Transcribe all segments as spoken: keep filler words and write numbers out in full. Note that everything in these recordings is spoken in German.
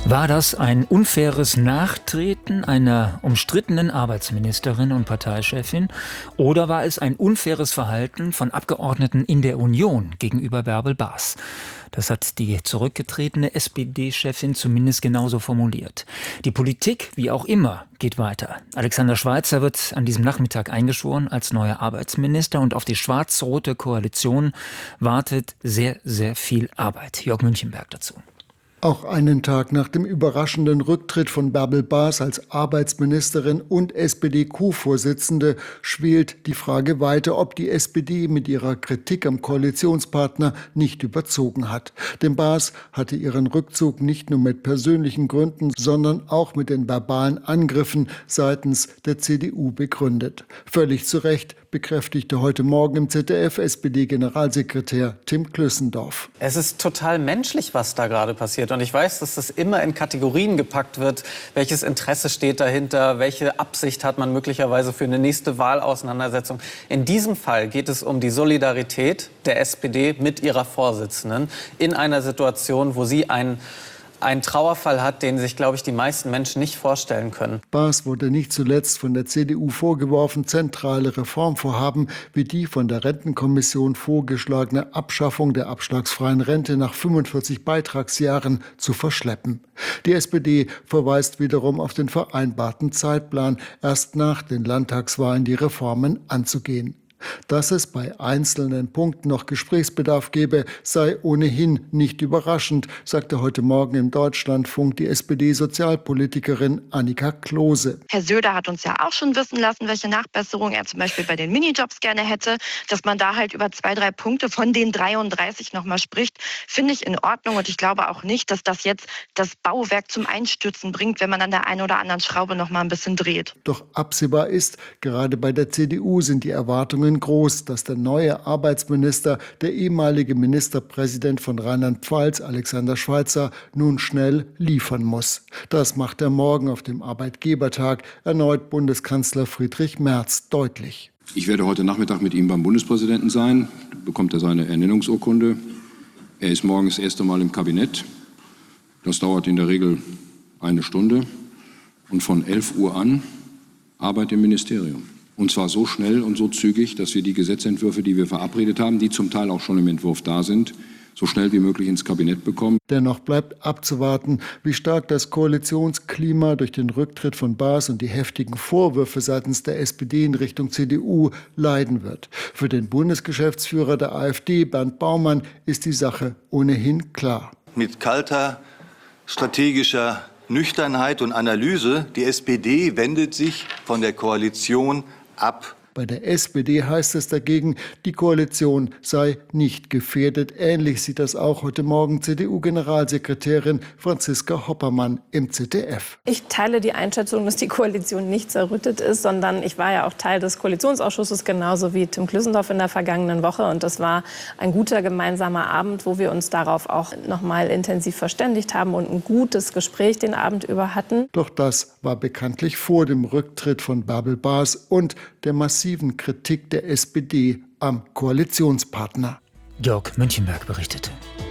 War das ein unfaires Nachtreten einer umstrittenen Arbeitsministerin und Parteichefin oder war es ein unfaires Verhalten von Abgeordneten in der Union gegenüber Bärbel Baas? Das hat die zurückgetretene S P D-Chefin zumindest genauso formuliert. Die Politik, wie auch immer, geht weiter. Alexander Schweitzer wird an diesem Nachmittag eingeschworen als neuer Arbeitsminister und auf die schwarz-rote Koalition wartet sehr, sehr viel Arbeit. Jörg Münchenberg dazu. Auch einen Tag nach dem überraschenden Rücktritt von Bärbel Baas als Arbeitsministerin und S P D-Co-Vorsitzende schwelt die Frage weiter, ob die S P D mit ihrer Kritik am Koalitionspartner nicht überzogen hat. Denn Baas hatte ihren Rückzug nicht nur mit persönlichen Gründen, sondern auch mit den verbalen Angriffen seitens der C D U begründet. Völlig zu Recht bekräftigte heute Morgen im Z D F S P D-Generalsekretär Tim Klüssendorf. Es ist total menschlich, was da gerade passiert. Und ich weiß, dass das immer in Kategorien gepackt wird. Welches Interesse steht dahinter? Welche Absicht hat man möglicherweise für eine nächste Wahlauseinandersetzung? In diesem Fall geht es um die Solidarität der S P D mit ihrer Vorsitzenden in einer Situation, wo sie einen Ein Trauerfall hat, den sich, glaube ich, die meisten Menschen nicht vorstellen können. Baas wurde nicht zuletzt von der C D U vorgeworfen, zentrale Reformvorhaben wie die von der Rentenkommission vorgeschlagene Abschaffung der abschlagsfreien Rente nach fünfundvierzig Beitragsjahren zu verschleppen. Die S P D verweist wiederum auf den vereinbarten Zeitplan, erst nach den Landtagswahlen die Reformen anzugehen. Dass es bei einzelnen Punkten noch Gesprächsbedarf gebe, sei ohnehin nicht überraschend, sagte heute Morgen im Deutschlandfunk die S P D-Sozialpolitikerin Annika Klose. Herr Söder hat uns ja auch schon wissen lassen, welche Nachbesserungen er zum Beispiel bei den Minijobs gerne hätte. Dass man da halt über zwei, drei Punkte von den dreiunddreißig nochmal spricht, finde ich in Ordnung. Und ich glaube auch nicht, dass das jetzt das Bauwerk zum Einstürzen bringt, wenn man an der einen oder anderen Schraube noch mal ein bisschen dreht. Doch absehbar ist, gerade bei der C D U sind die Erwartungen groß, dass der neue Arbeitsminister, der ehemalige Ministerpräsident von Rheinland-Pfalz, Alexander Schweitzer, nun schnell liefern muss. Das macht er morgen auf dem Arbeitgebertag erneut Bundeskanzler Friedrich Merz deutlich. Ich werde heute Nachmittag mit ihm beim Bundespräsidenten sein. Da bekommt er seine Ernennungsurkunde. Er ist morgen das erste Mal im Kabinett. Das dauert in der Regel eine Stunde. Und von elf Uhr an Arbeit im Ministerium. Und zwar so schnell und so zügig, dass wir die Gesetzentwürfe, die wir verabredet haben, die zum Teil auch schon im Entwurf da sind, so schnell wie möglich ins Kabinett bekommen. Dennoch bleibt abzuwarten, wie stark das Koalitionsklima durch den Rücktritt von Baas und die heftigen Vorwürfe seitens der S P D in Richtung C D U leiden wird. Für den Bundesgeschäftsführer der AfD, Bernd Baumann, ist die Sache ohnehin klar. Mit kalter, strategischer Nüchternheit und Analyse, die S P D wendet sich von der Koalition ab. Bei der S P D heißt es dagegen, die Koalition sei nicht gefährdet. Ähnlich sieht das auch heute Morgen C D U-Generalsekretärin Franziska Hoppermann im Z D F. Ich teile die Einschätzung, dass die Koalition nicht zerrüttet ist, sondern ich war ja auch Teil des Koalitionsausschusses, genauso wie Tim Klüssendorf in der vergangenen Woche. Und das war ein guter gemeinsamer Abend, wo wir uns darauf auch noch mal intensiv verständigt haben und ein gutes Gespräch den Abend über hatten. Doch das war bekanntlich vor dem Rücktritt von Bärbel Baas und der massiven Kritik der S P D am Koalitionspartner. Jörg Münchenberg berichtete.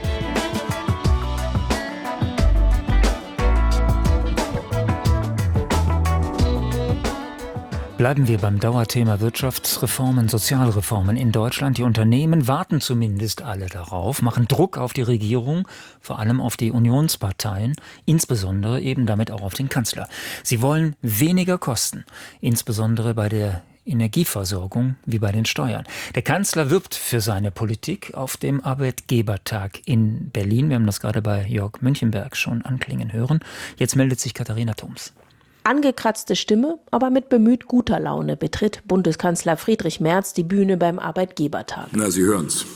Bleiben wir beim Dauerthema Wirtschaftsreformen, Sozialreformen in Deutschland. Die Unternehmen warten zumindest alle darauf, machen Druck auf die Regierung, vor allem auf die Unionsparteien, insbesondere eben damit auch auf den Kanzler. Sie wollen weniger Kosten, insbesondere bei der Energieversorgung wie bei den Steuern. Der Kanzler wirbt für seine Politik auf dem Arbeitgebertag in Berlin. Wir haben das gerade bei Jörg Münchenberg schon anklingen hören. Jetzt meldet sich Katharina Thoms. Angekratzte Stimme, aber mit bemüht guter Laune betritt Bundeskanzler Friedrich Merz die Bühne beim Arbeitgebertag. Na, Sie hören's.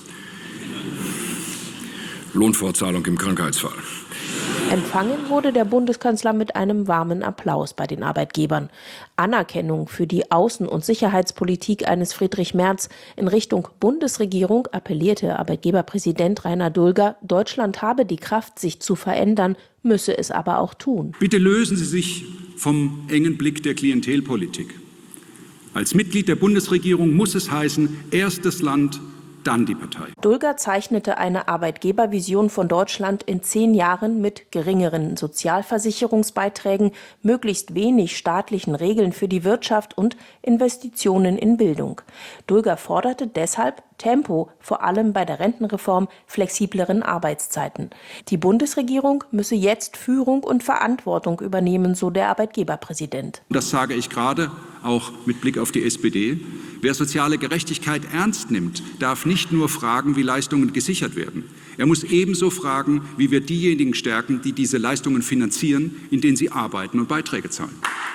Lohnfortzahlung im Krankheitsfall. Empfangen wurde der Bundeskanzler mit einem warmen Applaus bei den Arbeitgebern. Anerkennung für die Außen- und Sicherheitspolitik eines Friedrich Merz in Richtung Bundesregierung appellierte Arbeitgeberpräsident Rainer Dulger, Deutschland habe die Kraft, sich zu verändern, müsse es aber auch tun. Bitte lösen Sie sich vom engen Blick der Klientelpolitik. Als Mitglied der Bundesregierung muss es heißen, erstes Land, dann die Partei. Dulger zeichnete eine Arbeitgebervision von Deutschland in zehn Jahren mit geringeren Sozialversicherungsbeiträgen, möglichst wenig staatlichen Regeln für die Wirtschaft und Investitionen in Bildung. Dulger forderte deshalb Tempo, vor allem bei der Rentenreform, flexibleren Arbeitszeiten. Die Bundesregierung müsse jetzt Führung und Verantwortung übernehmen, so der Arbeitgeberpräsident. Das sage ich gerade auch mit Blick auf die S P D. Wer soziale Gerechtigkeit ernst nimmt, darf nicht nur fragen, wie Leistungen gesichert werden. Er muss ebenso fragen, wie wir diejenigen stärken, die diese Leistungen finanzieren, indem sie arbeiten und Beiträge zahlen.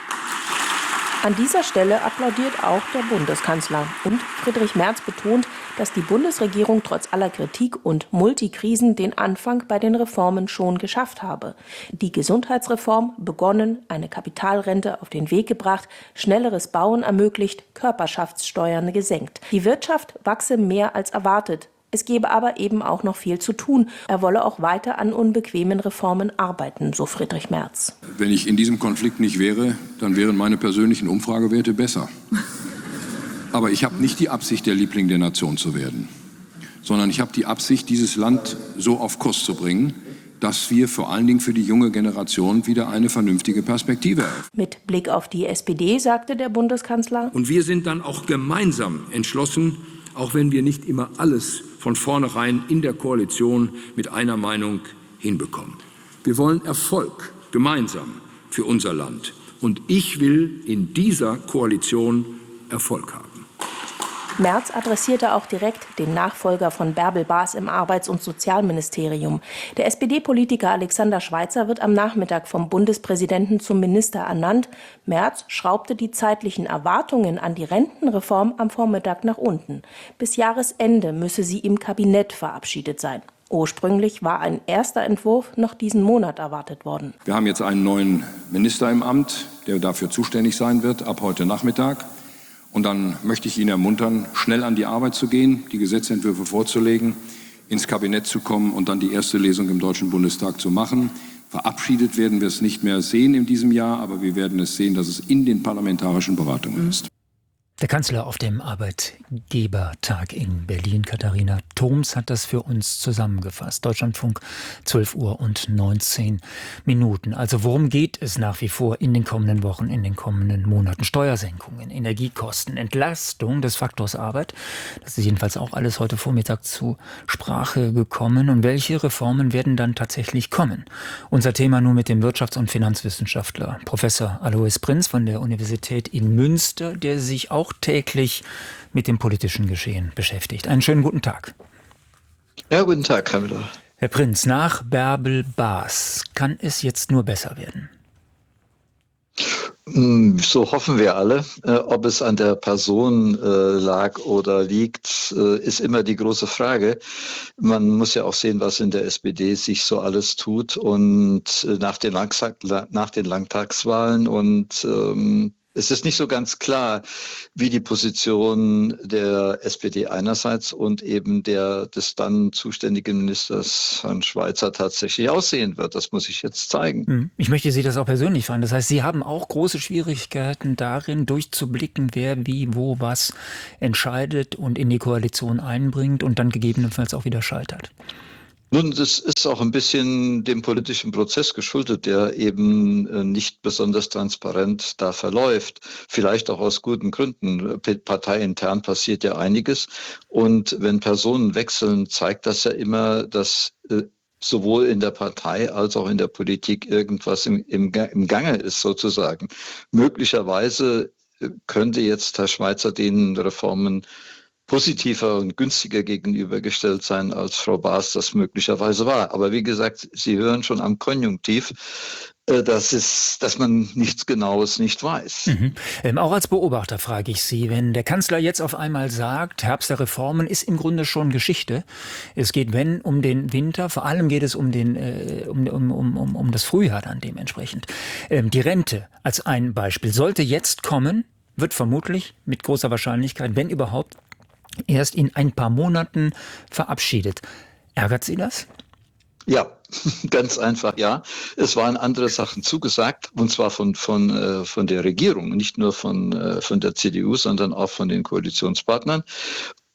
An dieser Stelle applaudiert auch der Bundeskanzler. Und Friedrich Merz betont, dass die Bundesregierung trotz aller Kritik und Multikrisen den Anfang bei den Reformen schon geschafft habe. Die Gesundheitsreform begonnen, eine Kapitalrente auf den Weg gebracht, schnelleres Bauen ermöglicht, Körperschaftssteuern gesenkt. Die Wirtschaft wachse mehr als erwartet. Es gebe aber eben auch noch viel zu tun. Er wolle auch weiter an unbequemen Reformen arbeiten, so Friedrich Merz. Wenn ich in diesem Konflikt nicht wäre, dann wären meine persönlichen Umfragewerte besser. Aber ich habe nicht die Absicht, der Liebling der Nation zu werden, sondern ich habe die Absicht, dieses Land so auf Kurs zu bringen, dass wir vor allen Dingen für die junge Generation wieder eine vernünftige Perspektive haben. Mit Blick auf die S P D sagte der Bundeskanzler: Und wir sind dann auch gemeinsam entschlossen, auch wenn wir nicht immer alles von vornherein in der Koalition mit einer Meinung hinbekommen. Wir wollen Erfolg gemeinsam für unser Land. Und ich will in dieser Koalition Erfolg haben. Merz adressierte auch direkt den Nachfolger von Bärbel Baas im Arbeits- und Sozialministerium. Der S P D-Politiker Alexander Schweitzer wird am Nachmittag vom Bundespräsidenten zum Minister ernannt. Merz schraubte die zeitlichen Erwartungen an die Rentenreform am Vormittag nach unten. Bis Jahresende müsse sie im Kabinett verabschiedet sein. Ursprünglich war ein erster Entwurf noch diesen Monat erwartet worden. Wir haben jetzt einen neuen Minister im Amt, der dafür zuständig sein wird, ab heute Nachmittag. Und dann möchte ich ihn ermuntern, schnell an die Arbeit zu gehen, die Gesetzentwürfe vorzulegen, ins Kabinett zu kommen und dann die erste Lesung im Deutschen Bundestag zu machen. Verabschiedet werden wir es nicht mehr sehen in diesem Jahr, aber wir werden es sehen, dass es in den parlamentarischen Beratungen ist. Der Kanzler auf dem Arbeitgebertag in Berlin, Katharina Thoms, hat das für uns zusammengefasst. Deutschlandfunk, zwölf Uhr und neunzehn Minuten. Also worum geht es nach wie vor in den kommenden Wochen, in den kommenden Monaten? Steuersenkungen, Energiekosten, Entlastung des Faktors Arbeit. Das ist jedenfalls auch alles heute Vormittag zu Sprache gekommen. Und welche Reformen werden dann tatsächlich kommen? Unser Thema nun mit dem Wirtschafts- und Finanzwissenschaftler Professor Alois Prinz von der Universität in Münster, der sich auch täglich mit dem politischen Geschehen beschäftigt. Einen schönen guten Tag. Ja, guten Tag, Herr Müller. Herr Prinz, nach Bärbel Baas kann es jetzt nur besser werden? So hoffen wir alle. Äh, ob es an der Person äh, lag oder liegt, äh, ist immer die große Frage. Man muss ja auch sehen, was in der S P D sich so alles tut und äh, nach den Langtag, nach den Landtagswahlen und ähm, es ist nicht so ganz klar, wie die Position der S P D einerseits und eben der des dann zuständigen Ministers Herrn Schweitzer tatsächlich aussehen wird. Das muss ich jetzt zeigen. Ich möchte Sie das auch persönlich fragen. Das heißt, Sie haben auch große Schwierigkeiten darin, durchzublicken, wer wie, wo, was entscheidet und in die Koalition einbringt und dann gegebenenfalls auch wieder scheitert. Nun, das ist auch ein bisschen dem politischen Prozess geschuldet, der eben nicht besonders transparent da verläuft. Vielleicht auch aus guten Gründen. Parteiintern passiert ja einiges. Und wenn Personen wechseln, zeigt das ja immer, dass sowohl in der Partei als auch in der Politik irgendwas im, im, im Gange ist, sozusagen. Möglicherweise könnte jetzt Herr Schweitzer den Reformen positiver und günstiger gegenübergestellt sein, als Frau Baas das möglicherweise war. Aber wie gesagt, Sie hören schon am Konjunktiv, dass, es, dass man nichts Genaues nicht weiß. Mhm. Ähm, auch als Beobachter frage ich Sie, wenn der Kanzler jetzt auf einmal sagt, Herbst der Reformen ist im Grunde schon Geschichte. Es geht, wenn, um den Winter, vor allem geht es um, den, äh, um, um, um, um das Frühjahr dann dementsprechend. Ähm, die Rente als ein Beispiel sollte jetzt kommen, wird vermutlich mit großer Wahrscheinlichkeit, wenn überhaupt, erst in ein paar Monaten verabschiedet. Ärgert Sie das? Ja, ganz einfach ja. Es waren andere Sachen zugesagt, und zwar von, von, äh, von der Regierung, nicht nur von, äh, von der C D U, sondern auch von den Koalitionspartnern.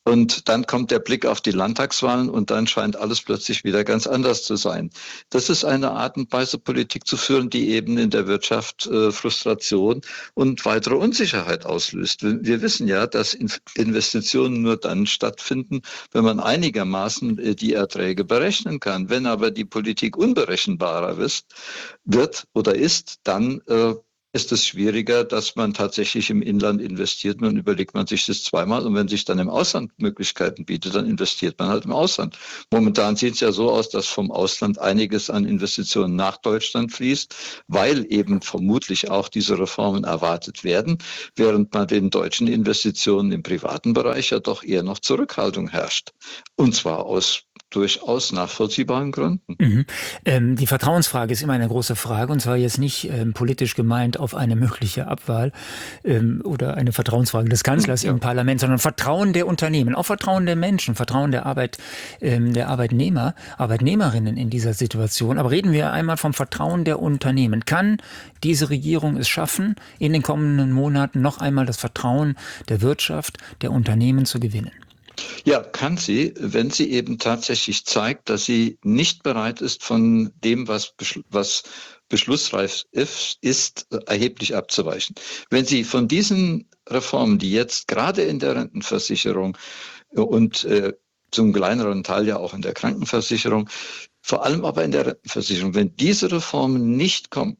Und dann kommt der Blick auf die Landtagswahlen und dann scheint alles plötzlich wieder ganz anders zu sein. Das ist eine Art und Weise, Politik zu führen, die eben in der Wirtschaft äh, Frustration und weitere Unsicherheit auslöst. Wir, wir wissen ja, dass Investitionen nur dann stattfinden, wenn man einigermaßen äh, die Erträge berechnen kann. Wenn aber die Politik unberechenbarer ist, wird oder ist, dann äh, ist es schwieriger, dass man tatsächlich im Inland investiert. Dann überlegt man sich das zweimal und wenn sich dann im Ausland Möglichkeiten bietet, dann investiert man halt im Ausland. Momentan sieht es ja so aus, dass vom Ausland einiges an Investitionen nach Deutschland fließt, weil eben vermutlich auch diese Reformen erwartet werden, während bei den deutschen Investitionen im privaten Bereich ja doch eher noch Zurückhaltung herrscht. Und zwar aus durchaus nachvollziehbaren Gründen. Mhm. Ähm, die Vertrauensfrage ist immer eine große Frage und zwar jetzt nicht ähm, politisch gemeint auf eine mögliche Abwahl ähm, oder eine Vertrauensfrage des Kanzlers ja. im Parlament, sondern Vertrauen der Unternehmen, auch Vertrauen der Menschen, Vertrauen der Arbeit, ähm, der Arbeitnehmer, Arbeitnehmerinnen in dieser Situation. Aber reden wir einmal vom Vertrauen der Unternehmen. Kann diese Regierung es schaffen, in den kommenden Monaten noch einmal das Vertrauen der Wirtschaft, der Unternehmen zu gewinnen? Ja, kann sie, wenn sie eben tatsächlich zeigt, dass sie nicht bereit ist, von dem, was, was beschlussreif ist, erheblich abzuweichen. Wenn sie von diesen Reformen, die jetzt gerade in der Rentenversicherung und äh, zum kleineren Teil ja auch in der Krankenversicherung, vor allem aber in der Rentenversicherung, wenn diese Reformen nicht kommen,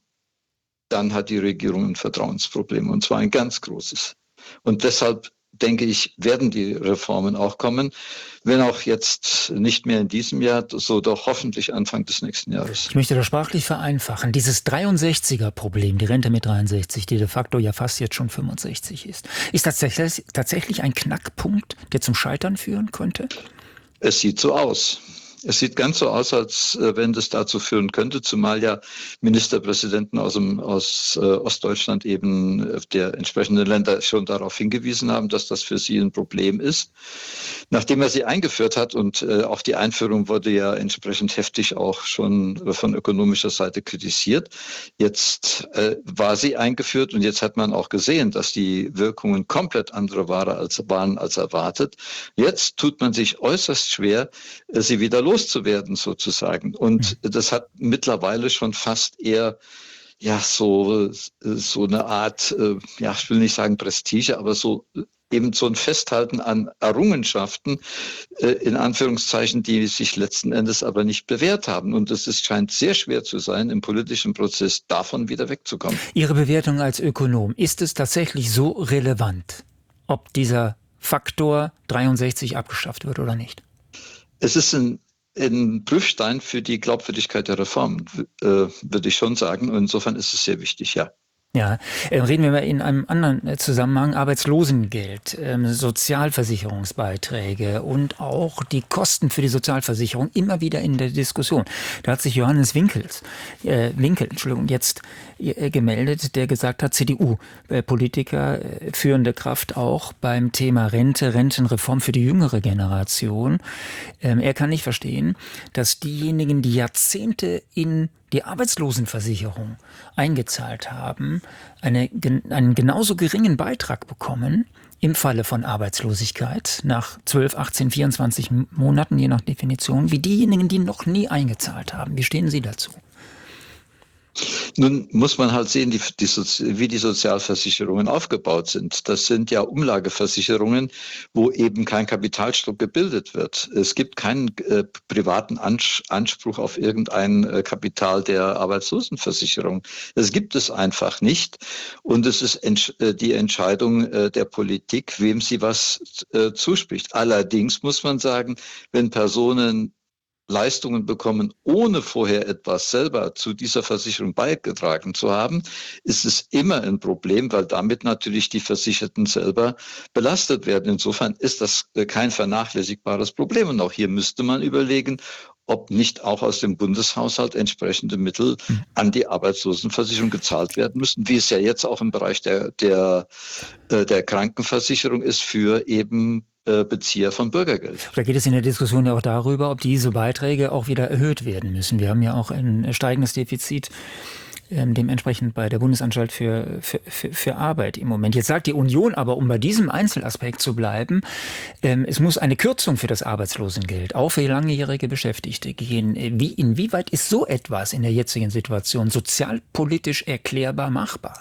dann hat die Regierung ein Vertrauensproblem, und zwar ein ganz großes. Und deshalb denke ich, werden die Reformen auch kommen, wenn auch jetzt nicht mehr in diesem Jahr, so doch hoffentlich Anfang des nächsten Jahres. Ich möchte das sprachlich vereinfachen. Dieses dreiundsechziger-Problem, die Rente mit dreiundsechzig, die de facto ja fast jetzt schon fünfundsechzig ist, ist das tatsächlich ein Knackpunkt, der zum Scheitern führen könnte? Es sieht so aus. Es sieht ganz so aus, als äh, wenn das dazu führen könnte, zumal ja Ministerpräsidenten aus, dem, aus äh, Ostdeutschland eben äh, der entsprechenden Länder schon darauf hingewiesen haben, dass das für sie ein Problem ist. Nachdem er sie eingeführt hat und äh, auch die Einführung wurde ja entsprechend heftig auch schon von ökonomischer Seite kritisiert. Jetzt äh, war sie eingeführt und jetzt hat man auch gesehen, dass die Wirkungen komplett andere waren als, waren als erwartet. Jetzt tut man sich äußerst schwer, äh, sie wieder loszuwerden sozusagen. Und das hat mittlerweile schon fast eher ja so so eine Art, ja, ich will nicht sagen Prestige, aber so eben so ein Festhalten an Errungenschaften, in Anführungszeichen, die sich letzten Endes aber nicht bewährt haben. Und es ist, scheint sehr schwer zu sein, im politischen Prozess davon wieder wegzukommen. Ihre Bewertung als Ökonom, ist es tatsächlich so relevant, ob dieser Faktor dreiundsechzig abgeschafft wird oder nicht? Es ist ein ein Prüfstein für die Glaubwürdigkeit der Reform, äh, würde ich schon sagen. Und insofern ist es sehr wichtig, ja. Ja, äh, reden wir mal in einem anderen Zusammenhang, Arbeitslosengeld, ähm, Sozialversicherungsbeiträge und auch die Kosten für die Sozialversicherung immer wieder in der Diskussion. Da hat sich Johannes Winkels, äh, Winkel, Entschuldigung, jetzt äh, gemeldet, der gesagt hat, C D U-Politiker, äh, führende Kraft auch beim Thema Rente, Rentenreform für die jüngere Generation. Ähm, er kann nicht verstehen, dass diejenigen, die Jahrzehnte in die Arbeitslosenversicherung eingezahlt haben, eine, einen genauso geringen Beitrag bekommen im Falle von Arbeitslosigkeit nach zwölf, achtzehn, vierundzwanzig Monaten, je nach Definition, wie diejenigen, die noch nie eingezahlt haben. Wie stehen Sie dazu? Nun muss man halt sehen, die, die, wie die Sozialversicherungen aufgebaut sind. Das sind ja Umlageversicherungen, wo eben kein Kapitalstock gebildet wird. Es gibt keinen äh, privaten Anspruch auf irgendein äh, Kapital der Arbeitslosenversicherung. Das gibt es einfach nicht. Und es ist entsch- äh, die Entscheidung äh, der Politik, wem sie was äh, zuspricht. Allerdings muss man sagen, wenn Personen Leistungen bekommen, ohne vorher etwas selber zu dieser Versicherung beigetragen zu haben, ist es immer ein Problem, weil damit natürlich die Versicherten selber belastet werden. Insofern ist das kein vernachlässigbares Problem. Und auch hier müsste man überlegen, ob nicht auch aus dem Bundeshaushalt entsprechende Mittel an die Arbeitslosenversicherung gezahlt werden müssen, wie es ja jetzt auch im Bereich der, der, der Krankenversicherung ist für eben Bezieher von Bürgergeld. Da geht es in der Diskussion ja auch darüber, ob diese Beiträge auch wieder erhöht werden müssen. Wir haben ja auch ein steigendes Defizit ähm, dementsprechend bei der Bundesanstalt für, für, für, für Arbeit im Moment. Jetzt sagt die Union aber, um bei diesem Einzelaspekt zu bleiben, ähm, es muss eine Kürzung für das Arbeitslosengeld auch für langjährige Beschäftigte gehen. Wie, inwieweit ist so etwas in der jetzigen Situation sozialpolitisch erklärbar machbar?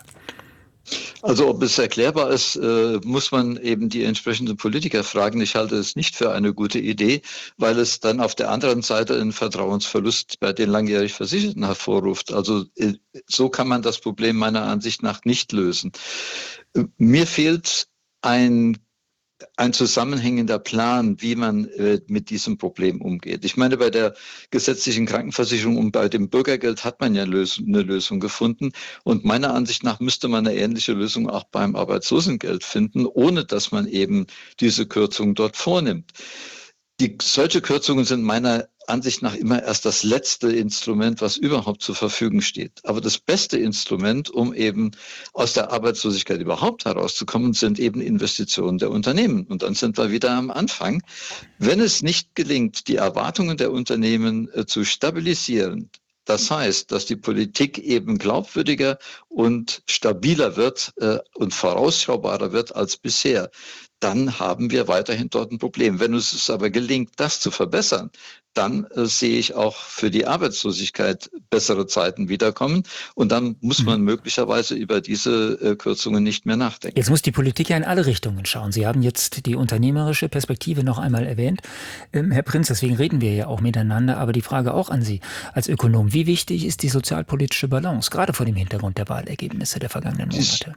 Also ob es erklärbar ist, äh, muss man eben die entsprechenden Politiker fragen. Ich halte es nicht für eine gute Idee, weil es dann auf der anderen Seite einen Vertrauensverlust bei den langjährig Versicherten hervorruft. Also äh, so kann man das Problem meiner Ansicht nach nicht lösen. Äh, mir fehlt ein ein zusammenhängender Plan, wie man äh, mit diesem Problem umgeht. Ich meine, bei der gesetzlichen Krankenversicherung und bei dem Bürgergeld hat man ja lös- eine Lösung gefunden. Und meiner Ansicht nach müsste man eine ähnliche Lösung auch beim Arbeitslosengeld finden, ohne dass man eben diese Kürzung dort vornimmt. Die, solche Kürzungen sind meiner Ansicht nach immer erst das letzte Instrument, was überhaupt zur Verfügung steht. Aber das beste Instrument, um eben aus der Arbeitslosigkeit überhaupt herauszukommen, sind eben Investitionen der Unternehmen. Und dann sind wir wieder am Anfang. Wenn es nicht gelingt, die Erwartungen der Unternehmen äh, zu stabilisieren, das heißt, dass die Politik eben glaubwürdiger und stabiler wird äh, und vorausschaubarer wird als bisher, dann haben wir weiterhin dort ein Problem. Wenn es uns aber gelingt, das zu verbessern, dann äh, sehe ich auch für die Arbeitslosigkeit bessere Zeiten wiederkommen. Und dann muss man mhm. möglicherweise über diese äh, Kürzungen nicht mehr nachdenken. Jetzt muss die Politik ja in alle Richtungen schauen. Sie haben jetzt die unternehmerische Perspektive noch einmal erwähnt. Ähm, Herr Prinz, deswegen reden wir ja auch miteinander. Aber die Frage auch an Sie als Ökonom. Wie wichtig ist die sozialpolitische Balance, gerade vor dem Hintergrund der Wahlergebnisse der vergangenen Monate?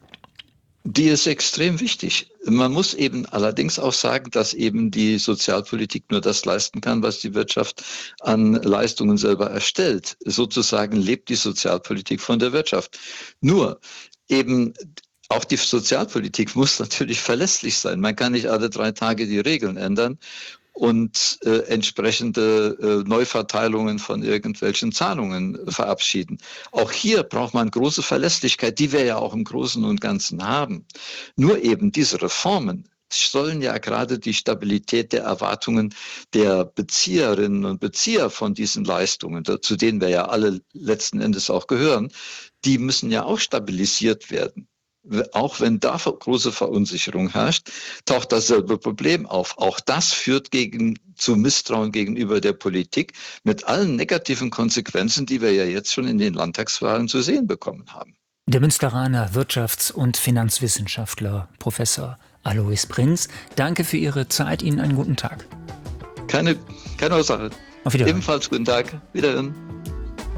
Die ist extrem wichtig. Man muss eben allerdings auch sagen, dass eben die Sozialpolitik nur das leisten kann, was die Wirtschaft an Leistungen selber erstellt. Sozusagen lebt die Sozialpolitik von der Wirtschaft. Nur eben auch die Sozialpolitik muss natürlich verlässlich sein. Man kann nicht alle drei Tage die Regeln ändern und äh, entsprechende äh, Neuverteilungen von irgendwelchen Zahlungen äh, verabschieden. Auch hier braucht man große Verlässlichkeit, die wir ja auch im Großen und Ganzen haben. Nur eben diese Reformen sollen ja gerade die Stabilität der Erwartungen der Bezieherinnen und Bezieher von diesen Leistungen, zu denen wir ja alle letzten Endes auch gehören, die müssen ja auch stabilisiert werden. Auch wenn da große Verunsicherung herrscht, taucht dasselbe Problem auf. Auch das führt gegen, zu Misstrauen gegenüber der Politik mit allen negativen Konsequenzen, die wir ja jetzt schon in den Landtagswahlen zu sehen bekommen haben. Der Münsteraner Wirtschafts- und Finanzwissenschaftler Professor Alois Prinz, danke für Ihre Zeit. Ihnen einen guten Tag. Keine, keine Ursache. Auf Wiedersehen. Ebenfalls guten Tag. Wiederhören.